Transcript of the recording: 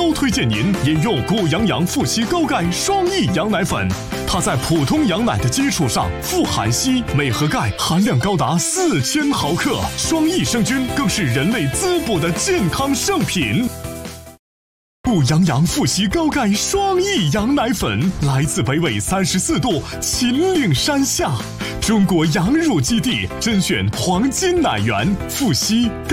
高推荐您饮用谷羊羊富硒高钙双益羊奶粉。它在普通羊奶的基础上富含硒、镁和钙，含量高达4000毫克。双益生菌更是人类滋补的健康圣品。谷羊羊富硒高钙双益羊奶粉来自北纬34度秦岭山下，中国羊乳基地甄选黄金奶源富硒。